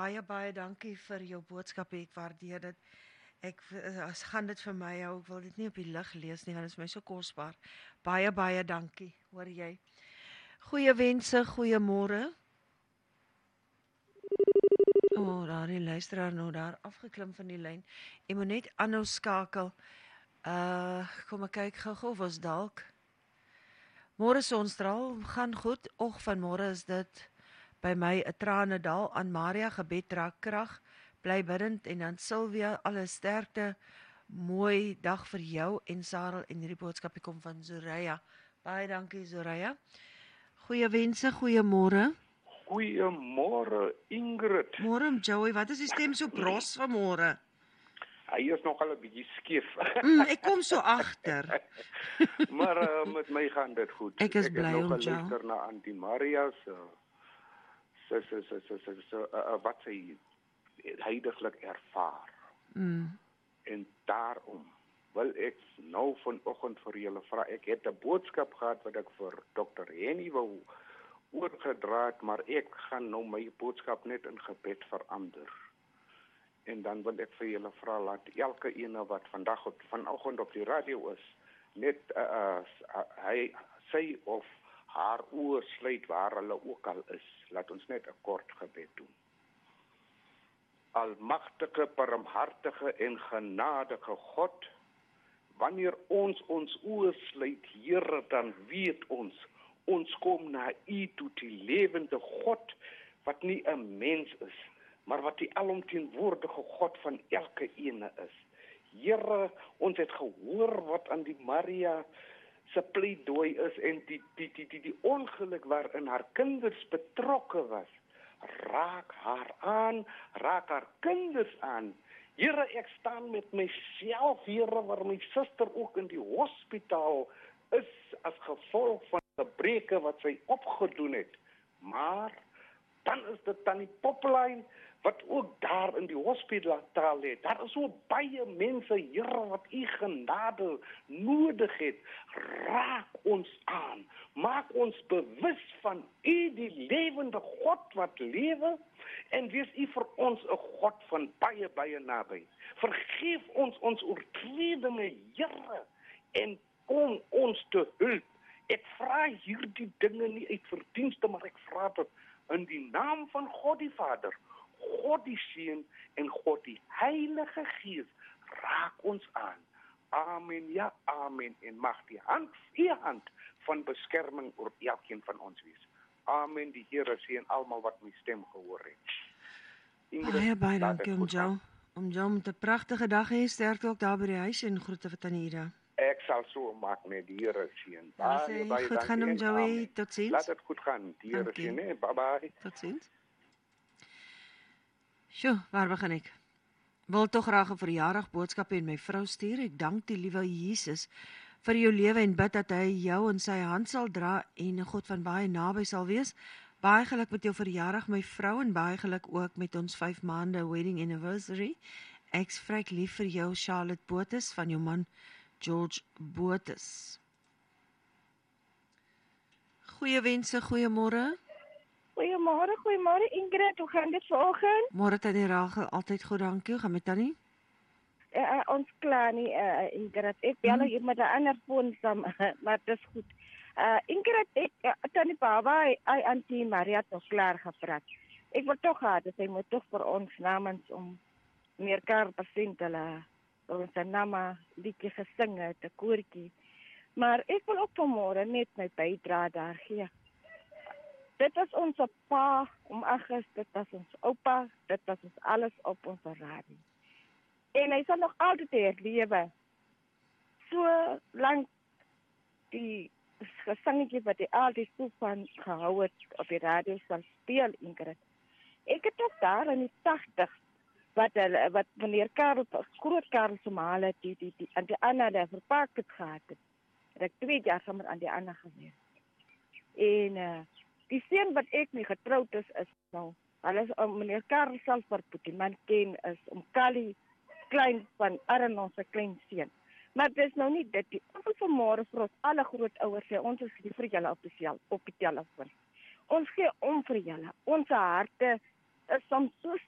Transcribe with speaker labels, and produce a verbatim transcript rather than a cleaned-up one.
Speaker 1: baie baie dankie vir jou boodskap. Ek waardeer dit. Ek uh, as gaan dit vir my hou. Ek wil dit nie op die lig lees nie want dit is my so kosbaar. Baie baie dankie, hoor jy. Goeie wense, goeiemôre. O, oh, daar die luisteraar nou daar afgeklim van die lyn. Ek moet net aanhou skakel. Uh, kom ek kyk gou-gou of ons dalk. Môre sonstraal, gaan goed. Og vanmôre is dit by my 'n tranedal aan Maria gebed dra krag. Bly bidend en dan Sylvia, alle sterkte. Mooi dag vir jou en Sarel en hierdie boodskap kom van Zoraya. Baie dankie Zoraya. Goeie wense, goeiemôre.
Speaker 2: Goeiemôre Ingrid.
Speaker 1: Môre Joey, wat is die stem so bros vanmôre?
Speaker 2: Hy is nog al 'n bietjie skief.
Speaker 1: Mm, ek kom so agter.
Speaker 2: maar uh, met my gaan dit goed.
Speaker 1: Ek is
Speaker 2: ek
Speaker 1: bly om jou.
Speaker 2: Ek luister na Auntie Maria se se se se se se, se uh, wat sy heiliglik ervaar.
Speaker 1: Mm.
Speaker 2: En daarom wil ek nou vanoggend vir julle vra. Ek het 'n boodskap gehad wat ek vir dokter Henny wou oorgedra het, maar ek gaan nou my boodskap net in gebed verander. En dan wil ek vir julle vra, laat elke ene wat vandag op, vanoggend op die radio is, net uh, uh, hy, sy of haar oë sluit waar hulle ook al is. Laat ons net 'n kort gebed doen. Almagtige, barmhartige en genadige God, wanneer ons ons oë sluit, Here, dan weet ons, ons kom na U toe, die lewende God, wat nie 'n mens is, maar wat die alomteenwoordige God van elke ene is. Here, ons het gehoor wat aan die Maria se pleidooi is en die die die die, die ongeluk waarin haar kinders betrokke was. Raak haar aan, raak haar kinders aan. Here, ek staan met myself, Here, waar my suster ook in die hospitaal is as gevolg van gebreke wat sy opgedoen het. Maar dan is dit Tannie Popline wat ook daar in die hospitaal lê. Daar is so baie mense, Here, wat U genade nodig het. Raak ons aan. Maak ons bewus van U, die lewende God wat lewe, en wees U vir ons 'n God van baie, baie naby. Vergeef ons ons oortredinge, Here, en kom ons te hulp. Ek vra hierdie dinge nie uit verdienste, maar ek vra dit in die naam van God die Vader, God die Seun en God die Heilige Gees. Raak ons aan. Amen, ja, amen. En mag die hand, U hand van beskerming oor elkeen van ons wees. Amen. Die Here seën almal wat my stem gehoor het.
Speaker 1: Ingrid, baie baie dankie om jou. Om jou met 'n pragtige dag hê, sterkte ook daar by die huis en groete vir Tannie Ida.
Speaker 2: Ek sal so maak met die Here seën. Baie baie
Speaker 1: goed gaan om Joey. Totsiens.
Speaker 2: Laat dit goed gaan. Die Here seën, hè. Bye bye.
Speaker 1: Totsiens. Sjoe, waar begin ek? Wil tog graag 'n verjaardag boodskap en my vrou stuur. Ek dank die liewe Jesus vir jou lewe en bid dat hy jou in sy hand sal dra en 'n God van baie naby sal wees. Baie geluk met jou verjaardag my vrou en baie geluk ook met ons vyf maande wedding anniversary. Ek's vryk lief vir jou Charlotte Botes van jou man George Botes. Goeie wense, goeiemôre.
Speaker 3: Goeiemôre, goeiemôre Ingrid, hoe gaan dit vanoggend?
Speaker 1: Môre Tannie Rachel, altyd goed, dankie. Hoe gaan met Tannie?
Speaker 3: Uh, uh, ons klaar nie, uh, Ingrid. Ek bel hmm. hier met 'n ander foon saam, maar dit is goed. Uh, Ingrid, ek, uh, Tannie Baba, hy Auntie Maria het nog klaar gepraat. Ek wil toch gehad, dat hy moet toch vir ons namens om meer Karpasint hulle ons nama liedjie gesing het, 'n koortjie. Maar ek wil ook vanmôre net my bydra daar gee. Dit is ons pa om Augustus, dit was ons oupa, dit was ons alles op ons radio. En hy sal nog altyd herlewe. So lank die gesangetjie wat hy altyd so van gehou het op die radio sal speel, Ingrid. Ek het ook daar in die tagtig wat hulle wat meneer Karel, groot Karel se maal het, die die die aan die ander daar verpak het gehad het. Ek twee jaar saam met aan die ander gewees. En uh, die seun wat ek mee getroud is is nou, hulle is om meneer Karel self wat die man ken is om Kali klein van Arnon se klein seun. Maar dis nou nie dit die ons vanmôre vir ons alle grootouers sê ons is vir julle op die sel op die telefoon. Ons gee om vir julle. Ons harte is soms so